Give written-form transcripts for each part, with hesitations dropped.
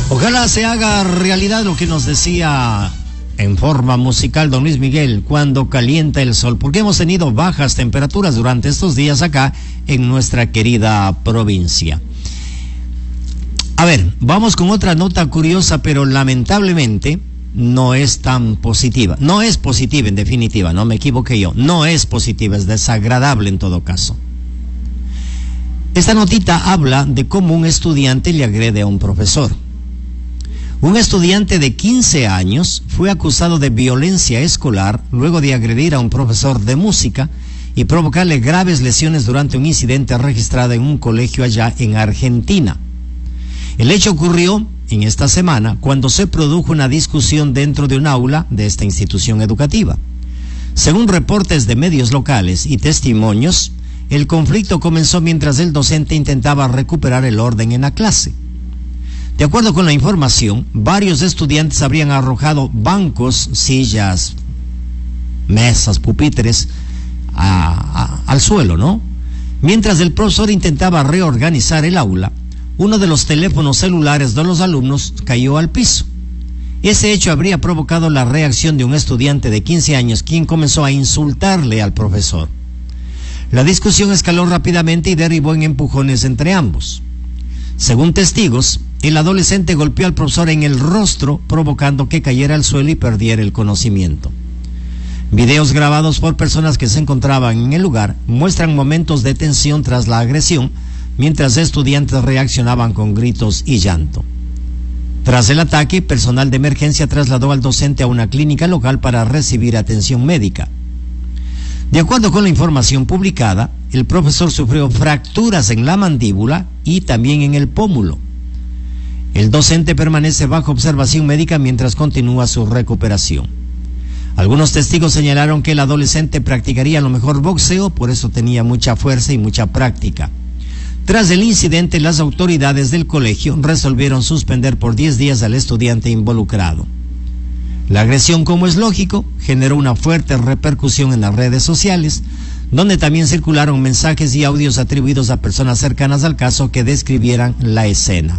Ojalá se haga realidad lo que nos decía en forma musical don Luis Miguel, cuando calienta el sol, porque hemos tenido bajas temperaturas durante estos días acá en nuestra querida provincia. A ver, vamos con otra nota curiosa, pero lamentablemente no es tan positiva. No es positiva en definitiva, no me equivoqué yo. No es positiva, es desagradable en todo caso. Esta notita habla de cómo un estudiante le agrede a un profesor. Un estudiante de 15 años fue acusado de violencia escolar luego de agredir a un profesor de música y provocarle graves lesiones durante un incidente registrado en un colegio allá en Argentina. El hecho ocurrió en esta semana cuando se produjo una discusión dentro de un aula de esta institución educativa. Según reportes de medios locales y testimonios, el conflicto comenzó mientras el docente intentaba recuperar el orden en la clase. De acuerdo con la información, varios estudiantes habrían arrojado bancos, sillas, mesas, pupitres al suelo, ¿no? Mientras el profesor intentaba reorganizar el aula, uno de los teléfonos celulares de los alumnos cayó al piso. Ese hecho habría provocado la reacción de un estudiante de 15 años, quien comenzó a insultarle al profesor. La discusión escaló rápidamente y derivó en empujones entre ambos. Según testigos, el adolescente golpeó al profesor en el rostro, provocando que cayera al suelo y perdiera el conocimiento. Videos grabados por personas que se encontraban en el lugar muestran momentos de tensión tras la agresión, mientras estudiantes reaccionaban con gritos y llanto. Tras el ataque, personal de emergencia trasladó al docente a una clínica local para recibir atención médica. De acuerdo con la información publicada, el profesor sufrió fracturas en la mandíbula y también en el pómulo. El docente permanece bajo observación médica mientras continúa su recuperación. Algunos testigos señalaron que el adolescente practicaría a lo mejor boxeo, por eso tenía mucha fuerza y mucha práctica. Tras el incidente, las autoridades del colegio resolvieron suspender por 10 días al estudiante involucrado. La agresión, como es lógico, generó una fuerte repercusión en las redes sociales, donde también circularon mensajes y audios atribuidos a personas cercanas al caso que describieran la escena.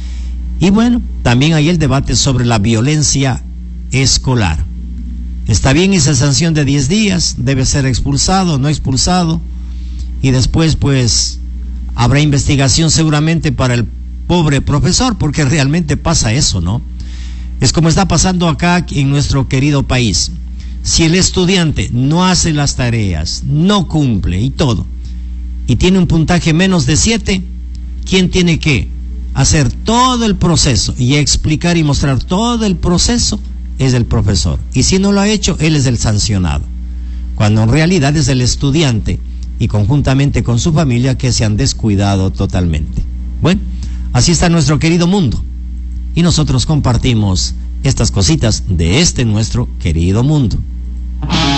Y bueno, también hay el debate sobre la violencia escolar. Está bien esa sanción de 10 días, debe ser expulsado, no expulsado, y después pues habrá investigación seguramente para el pobre profesor, porque realmente pasa eso, ¿no? Es como está pasando acá en nuestro querido país. Si el estudiante no hace las tareas, no cumple y todo, y tiene un puntaje menos de 7, ¿quién tiene que hacer todo el proceso y explicar y mostrar todo el proceso? Es el profesor. Y si no lo ha hecho, él es el sancionado. Cuando en realidad es el estudiante y conjuntamente con su familia que se han descuidado totalmente. Bueno, así está nuestro querido mundo. Y nosotros compartimos estas cositas de este nuestro querido mundo.